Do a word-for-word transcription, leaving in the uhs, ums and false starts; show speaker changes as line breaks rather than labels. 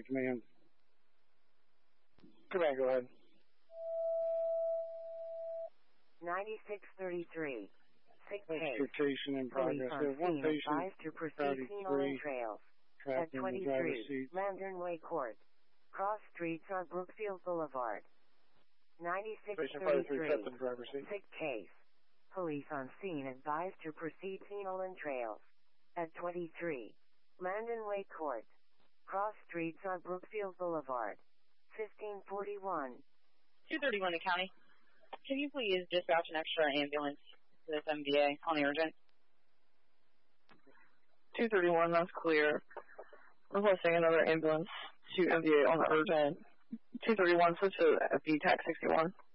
command. Command, go ahead.
ninety-six thirty-three. Sick case.
Extrication in progress.
Police
We have
on
one
scene
patient,
advised to proceed Penal Trails. At
trapped in the driver's
twenty-three,
seat.
Lantern Way Court. Cross streets on Brookfield Boulevard. ninety-six
Patient five three
thirty-three.
trapped in the driver's seat.
Sick case. Police on scene advised to proceed Penal Trails. At twenty-three, Landon Way Court. Cross streets on Brookfield Boulevard. fifteen forty-one.
two thirty-one to County. Can you please dispatch an extra ambulance to this M V A on the urgent?
two thirty-one, that's clear. Requesting another ambulance to M V A on the urgent. two thirty-one, switch to V TAC sixty-one.